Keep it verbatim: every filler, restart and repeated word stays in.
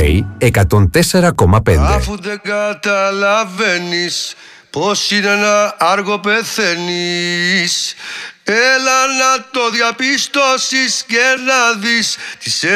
κέι εκατόν τέσσερα κόμμα πέντε. Αφού δεν καταλαβαίνεις πως είναι να άργο πεθαίνεις, έλα να το διαπιστώσεις και να δεις τις